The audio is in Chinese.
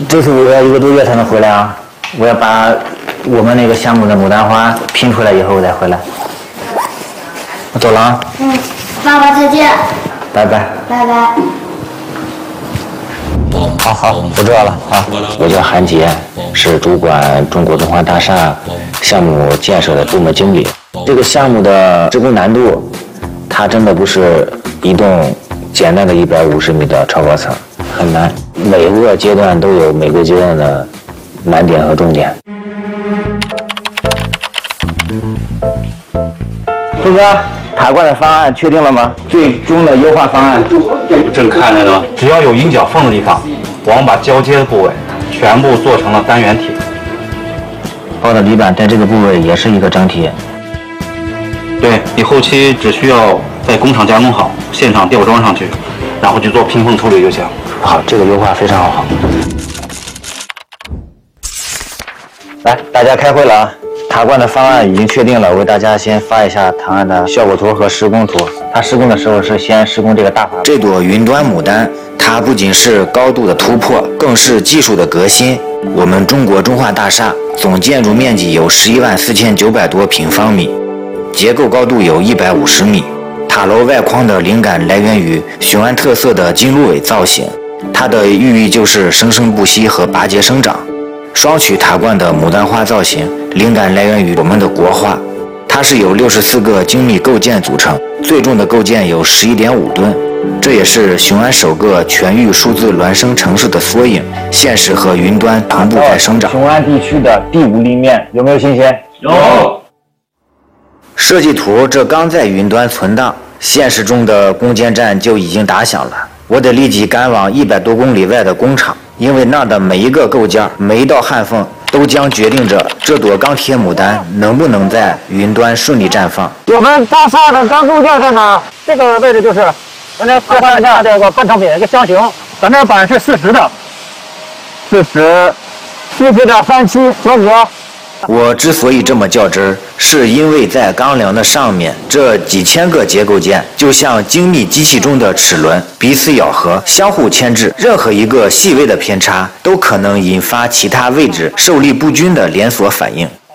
这次我要1个多月才能回来啊！我要把我们那个项目的牡丹花拼出来以后我再回来。我走了啊。 爸爸再见。 拜拜。 拜拜。 好，我知道了啊。我叫韩杰，是主管中国中华大厦项目建设的部门经理。这个项目的施工难度，它真的不是一栋简单的150米的超高层，很难。每个阶段都有每个阶段的难点和重点。辉哥，塔冠的方案确定了吗？最终的优化方案。 正看着呢，只要有阴角缝的地方，我们把交接的部位全部做成了单元体。 包的铝板在这个部位也是一个整体。 对，你后期只需要在工厂加工好，现场吊装上去，然后去做拼缝处理就行。 好，这个优化非常好。来，大家开会了啊！塔冠的方案已经确定了，我为大家先发一下塔案的效果图和施工图。它施工的时候是先施工这个大法。这朵云端牡丹，它不仅是高度的突破，更是技术的革新。我们中国中华大厦总建筑面积有114900多平方米，结构高度有150米。塔楼外框的灵感来源于雄安特色的金芦苇造型，它的寓意就是生生不息和拔节生长。双曲塔冠的牡丹花造型灵感来源于我们的国画，它是由64个精密构件组成，最重的构件有11.5吨，这也是雄安首个全域数字孪生城市的缩影，现实和云端同步在生长。雄安地区的第5立面有没有新鲜？ 有。 设计图这刚在云端存档，现实中的攻坚战就已经打响了。我得立即赶往100多公里外的工厂，因为那儿的每一个构件、每一道焊缝都将决定着这朵钢铁牡丹能不能在云端顺利绽放。 我们大厦的钢构件在哪？这个位置就是咱这看一下这个半成品一个箱型，咱这板是40的，40.37合格。 我之所以这么较真儿，是因为在钢梁的上面，这几千个结构件就像精密机器中的齿轮，彼此咬合，相互牵制，任何一个细微的偏差都可能引发其他位置受力不均的连锁反应。